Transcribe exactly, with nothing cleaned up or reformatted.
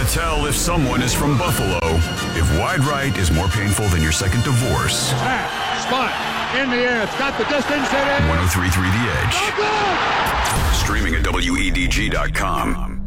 tell if someone is from Buffalo. If wide right is more painful than your second divorce. Tap, spot, in the air. It's got the distance. It is. one oh three point three The Edge. Oh, good. Streaming at W E D G dot com.